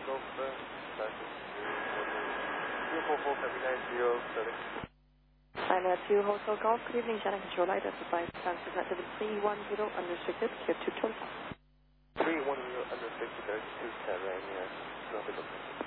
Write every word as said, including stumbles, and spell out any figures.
Golf, uh, traffic zero four four, copy nine zero, seven. China two Hotel Golf, good evening, channel control light, advice, transfer activity three one zero, unrestricted, clear to total. three one zero, unrestricted, thirty-two, Terrain, yeah, traffic.